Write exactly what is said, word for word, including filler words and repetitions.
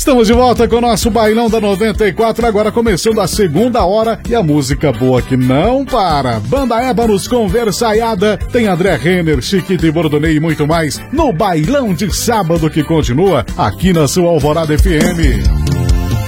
Estamos de volta com o nosso Bailão da noventa e quatro, agora começando a segunda hora e a música boa que não para. Banda Ébanos Conversaiada, tem André Renner, Chiquito e Bordonei e muito mais no Bailão de Sábado que continua aqui na sua Alvorada F M.